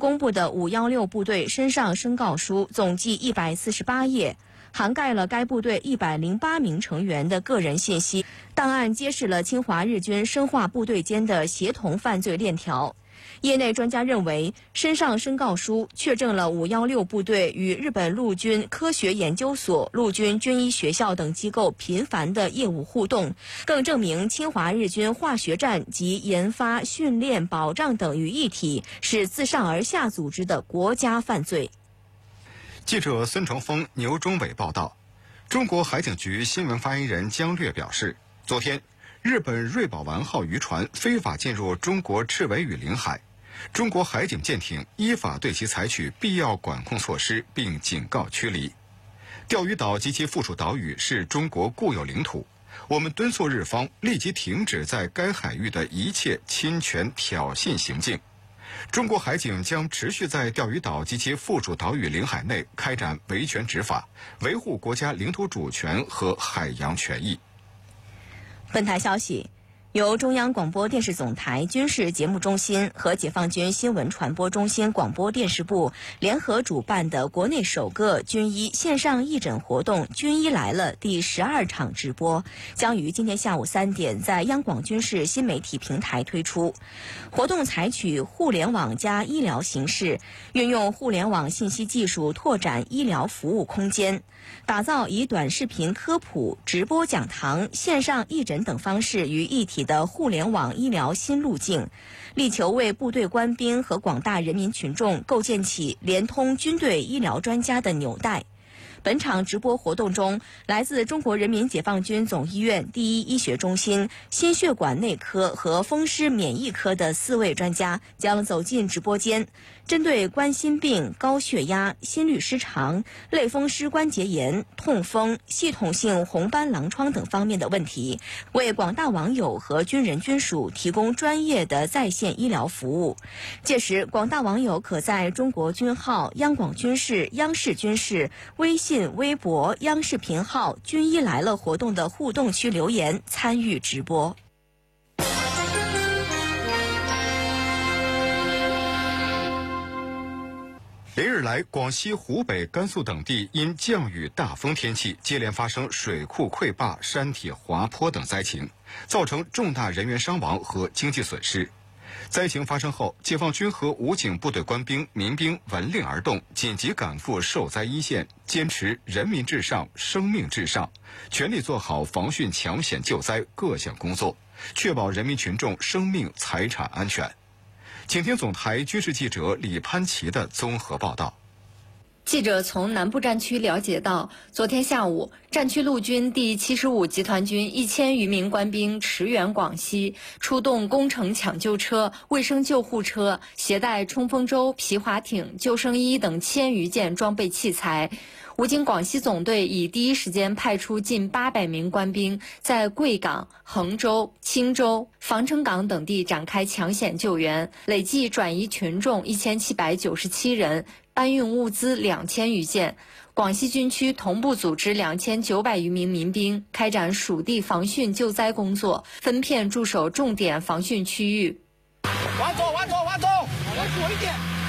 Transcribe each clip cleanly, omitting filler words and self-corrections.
公布的516部队身上申告书总计148页，涵盖了该部队108名成员的个人信息。档案揭示了侵华日军深化部队间的协同犯罪链条。业内专家认为，身上申告书确证了516部队与日本陆军科学研究所、陆军军医学校等机构频繁的业务互动，更证明侵华日军化学战及研发、训练、保障等于一体，是自上而下组织的国家犯罪。 记者孙成峰、牛忠伟报道。中国海警局新闻发言人姜略表示，昨天，日本瑞宝丸号渔船非法进入中国赤尾屿领海，中国海警舰艇依法对其采取必要管控措施，并警告驱离。钓鱼岛及其附属岛屿是中国固有领土，我们敦促日方立即停止在该海域的一切侵权挑衅行径。中国海警将持续在钓鱼岛及其附属岛屿领海内开展维权执法，维护国家领土主权和海洋权益。 本台消息，由中央广播电视总台军事节目中心和解放军新闻传播中心广播电视部联合主办的国内首个军医线上义诊活动"军医来了"第12场直播，将于今天下午3点在央广军事新媒体平台推出。活动采取互联网加医疗形式，运用互联网信息技术拓展医疗服务空间，打造以短视频科普、直播讲堂、线上义诊等方式于一体的互联网医疗新路径，力求为部队官兵和广大人民群众构建起连通军队医疗专家的纽带。本场直播活动中，来自中国人民解放军总医院第一医学中心心血管内科和风湿免疫科的4位专家将走进直播间，针对冠心病、高血压、心律失常、类风湿关节炎、痛风、系统性红斑狼疮等方面的问题，为广大网友和军人军属提供专业的在线医疗服务。届时，广大网友可在中国军号、央广军事、央视军事、微信、微博、央视频号"军医来了"活动的互动区留言参与直播。 连日来，广西、湖北、甘肃等地因降雨大风天气，接连发生水库溃坝、山体滑坡等灾情，造成重大人员伤亡和经济损失。灾情发生后，解放军和武警部队官兵、民兵闻令而动，紧急赶赴受灾一线，坚持人民至上、生命至上，全力做好防汛抢险救灾各项工作，确保人民群众生命财产安全。请听总台军事记者李潘琪的综合报道。 记者从南部战区了解到，昨天下午，战区陆军第75集团军1000余名官兵驰援广西，出动工程抢救车、卫生救护车，携带冲锋舟、皮划艇、救生衣等1000余件装备器材。武警广西总队以第一时间派出近800名官兵，在贵港、衡州、青州、防城港等地展开抢险救援，累计转移群众1797人，搬运物资2000余件。广西军区同步组织2900余名民兵，开展属地防汛救灾工作，分片驻守重点防汛区域。 往左，往左一点。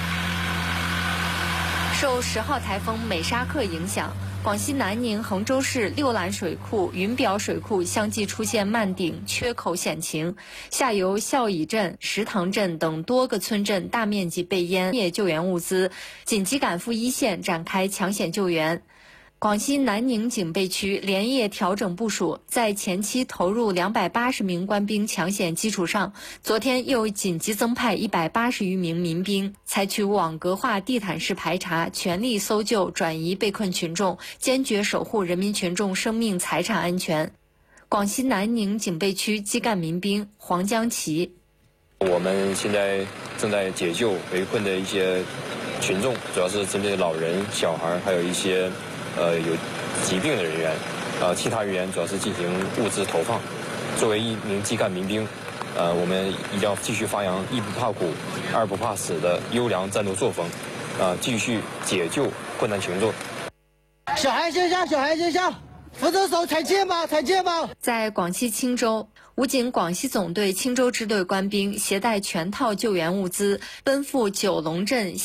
受10号台风美沙克影响，广西南宁、衡州市六兰水库、云表水库相继出现漫顶、缺口险情，下游孝乙镇、石塘镇等多个村镇大面积被淹，灭救援物资紧急赶赴一线展开抢险救援。广西南宁警备区连夜调整部署，在前期投入280名官兵抢险基础上，昨天又紧急增派180余名民兵，采取网格化地毯式排查，全力搜救转移被困群众，坚决守护人民群众生命财产安全。广西南宁警备区基干民兵黄江奇： 我们现在正在解救围困的一些群众，主要是针对老人、小孩，还有一些有疾病的人员，其他人员主要是进行物资投放。作为一名基干民兵，我们一定要继续发扬一不怕苦、二不怕死的优良战斗作风，继续解救困难群众。 小孩先下，扶着手踩肩膀。 在广西青州，武警广西总队青州支队官兵携带全套救援物资，奔赴九龙镇